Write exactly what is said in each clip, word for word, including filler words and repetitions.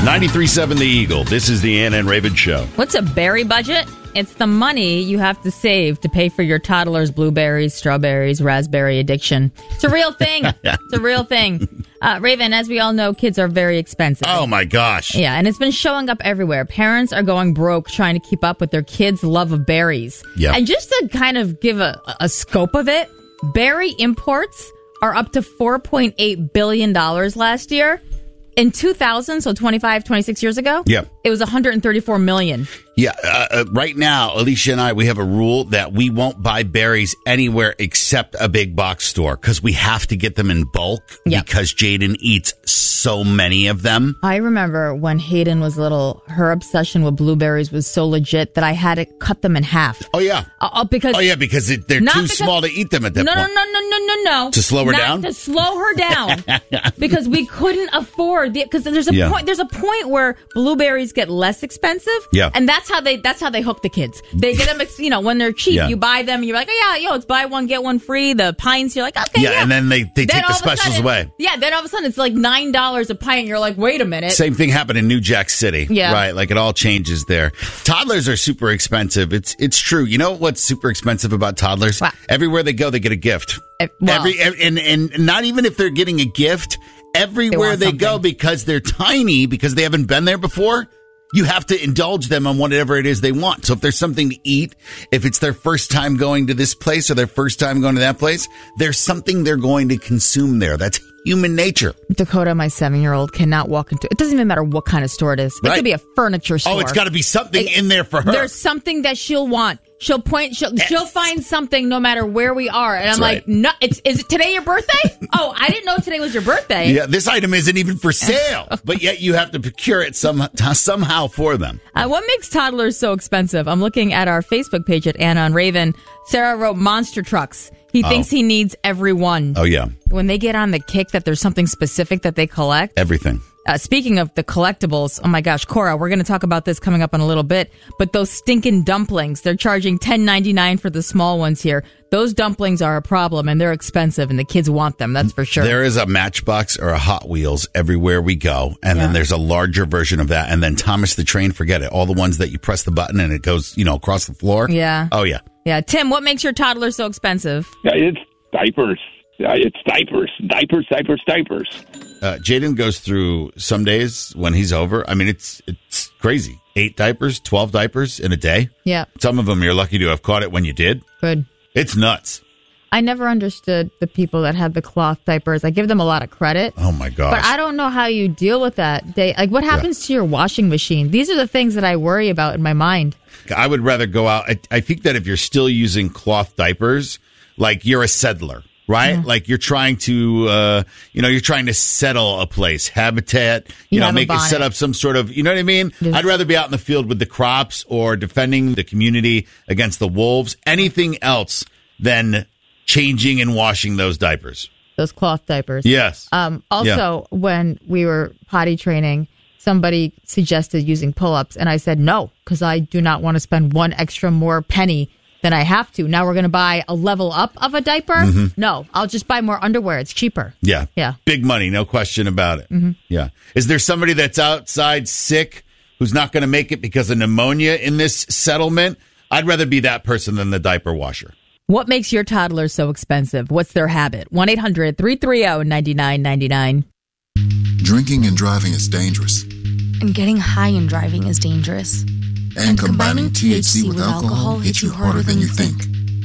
ninety-three point seven The Eagle. This is the Ann and Raven Show. What's a berry budget? It's the money you have to save to pay for your toddler's blueberries, strawberries, raspberry addiction. It's a real thing. It's a real thing. Uh, Raven, as we all know, kids are very expensive. Oh, my gosh. Yeah, and it's been showing up everywhere. Parents are going broke trying to keep up with their kids' love of berries. Yeah. And just to kind of give a, a scope of it, berry imports are up to four point eight billion dollars last year. In two thousand, so twenty-five, twenty-six years ago, yeah, it was one hundred thirty-four million. Yeah, uh, uh, right now, Alicia and I, we have a rule that we won't buy berries anywhere except a big box store because we have to get them in bulk yep. because Jaden eats so many of them. I remember when Hayden was little, her obsession with blueberries was so legit that I had to cut them in half. Oh, yeah. Uh, because oh, yeah, because it, they're too because, small to eat them at that no, point. No, no, no, no, no, no. To slow her Not down? To slow her down. Because we couldn't afford, because there's a yeah. point, there's a point where blueberries get less expensive. Yeah. And that's how they, that's how they hook the kids. They get them, you know, when they're cheap, yeah. you buy them and you're like, oh, yeah, yo, it's buy one, get one free. The pints, you're like, okay, yeah. Yeah, and then they, they then take the specials sudden, away. Yeah, then all of a sudden it's like nine dollars a pint. And you're like, wait a minute. Same thing happened in New Jack City. Yeah. Right, like it all changes there. Toddlers are super expensive. It's it's true. You know what's super expensive about toddlers? Wow. Everywhere they go, they get a gift. Uh, well, Every and, and not even if they're getting a gift, everywhere they, they go, because they're tiny, because they haven't been there before, you have to indulge them on whatever it is they want. So if there's something to eat, if it's their first time going to this place or their first time going to that place, there's something they're going to consume there. That's human nature. Dakota, my seven-year-old, cannot walk into it. Doesn't even matter what kind of store it is. It right. could be a furniture store. Oh, it's got to be something it, in there for her. There's something that she'll want. She'll point. She'll, yes. she'll find something no matter where we are. And That's I'm right. like, no, it's, is it today your birthday? Oh, I didn't know today was your birthday. Yeah, this item isn't even for sale, but yet you have to procure it some, somehow for them. Uh, what makes toddlers so expensive? I'm looking at our Facebook page at Anna on Raven. Sarah wrote monster trucks. He oh. thinks he needs every one. Oh, yeah. When they get on the kick that there's something specific that they collect. Everything. Uh, speaking of the collectibles, oh my gosh, Cora, we're going to talk about this coming up in a little bit. But those stinking dumplings, they're charging ten ninety-nine for the small ones here. Those dumplings are a problem, and they're expensive, and the kids want them. That's for sure. There is a Matchbox or a Hot Wheels everywhere we go, and yeah. then there's a larger version of that. And then Thomas the Train, forget it. All the ones that you press the button and it goes, you know, across the floor. Yeah. Oh, yeah. Yeah. Tim, what makes your toddler so expensive? Yeah, it's diapers. Yeah, it's diapers. Diapers, diapers, diapers. Uh, Jaden goes through some days when he's over. I mean, it's it's crazy. Eight diapers, twelve diapers in a day. Yeah. Some of them you're lucky to have caught it when you did. Good. It's nuts. I never understood the people that had the cloth diapers. I give them a lot of credit. Oh, my gosh. But I don't know how you deal with that. They, like, what happens yeah. to your washing machine? These are the things that I worry about in my mind. I would rather go out. I, I think that if you're still using cloth diapers, like you're a settler. Right? Yeah. Like you're trying to, uh, you know, you're trying to settle a place, habitat, you, you know, make it set up some sort of, you know what I mean? Just, I'd rather be out in the field with the crops or defending the community against the wolves, anything else than changing and washing those diapers. Those cloth diapers. Yes. Um, also, yeah. when we were potty training, somebody suggested using pull-ups, and I said no, because I do not want to spend one extra more penny than I have to. Now we're going to buy a level up of a diaper? Mm-hmm. No, I'll just buy more underwear. It's cheaper. Yeah. Yeah. Big money, no question about it. Mm-hmm. Yeah. Is there somebody that's outside sick who's not going to make it because of pneumonia in this settlement? I'd rather be that person than the diaper washer. What makes your toddler so expensive? What's their habit? one eight hundred three three zero nine nine nine nine. Drinking and driving is dangerous. And getting high and driving is dangerous. And, and combining, combining T H C with alcohol hits you harder than you think.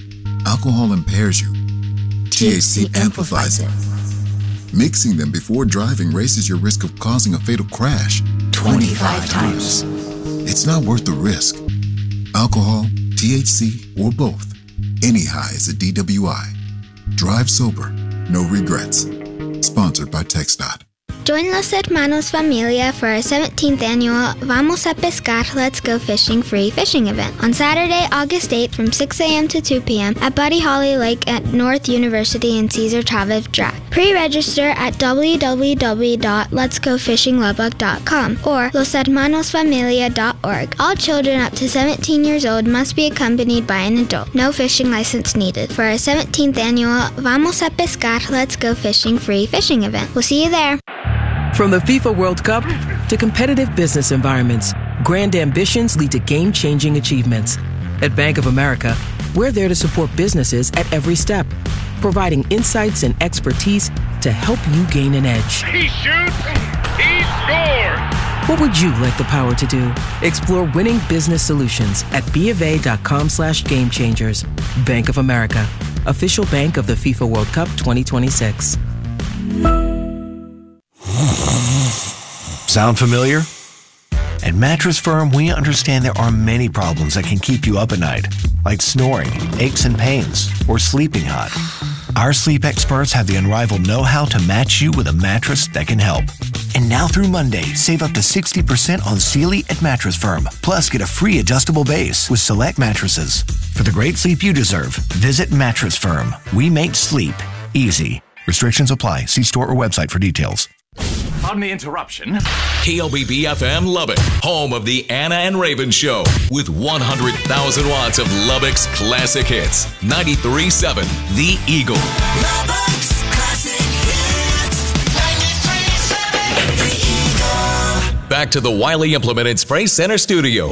Alcohol impairs you. T H C amplifies it. Mixing them before driving raises your risk of causing a fatal crash twenty-five times. It's not worth the risk. Alcohol, T H C, or both. Any high is a D W I. Drive sober, no regrets. Sponsored by TxDOT. Join Los Hermanos Familia for our seventeenth annual Vamos a Pescar, Let's Go Fishing free fishing event on Saturday, August eighth from six a.m. to two p.m. at Buddy Holly Lake at North University and Cesar Chavez Drive. Pre-register at w w w dot lets go fishing lubbock dot com or los hermanos familia dot org. All children up to seventeen years old must be accompanied by an adult. No fishing license needed for our seventeenth annual Vamos a Pescar, Let's Go Fishing free fishing event. We'll see you there. From the FIFA World Cup to competitive business environments, grand ambitions lead to game-changing achievements. At Bank of America, we're there to support businesses at every step, providing insights and expertise to help you gain an edge. He shoots, he scores! What would you like the power to do? Explore winning business solutions at BofA.com slash game changers. Bank of America, official bank of the FIFA World Cup twenty twenty-six. Sound familiar? At Mattress Firm, we understand there are many problems that can keep you up at night, like snoring, aches and pains, or sleeping hot. Our sleep experts have the unrivaled know-how to match you with a mattress that can help. And now through Monday, save up to sixty percent on Sealy at Mattress Firm. Plus, get a free adjustable base with select mattresses. For the great sleep you deserve, visit Mattress Firm. We make sleep easy. Restrictions apply. See store or website for details. On the interruption. K L B B F M Lubbock, home of the Anna and Raven Show, with one hundred thousand watts of Lubbock's classic hits. ninety-three point seven The Eagle. Lubbock's classic hits. ninety-three point seven The Eagle. Back to the Wiley Implement and Spray Center studio.